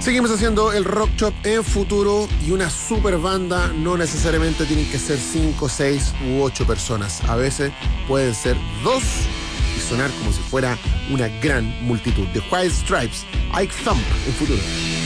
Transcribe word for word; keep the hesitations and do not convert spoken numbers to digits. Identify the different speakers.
Speaker 1: Seguimos haciendo el Rock Shop en futuro y una super banda no necesariamente tienen que ser cinco, seis u ocho personas. A veces pueden ser dos y sonar como si fuera una gran multitud. The White Stripes, Ike Thump en futuro.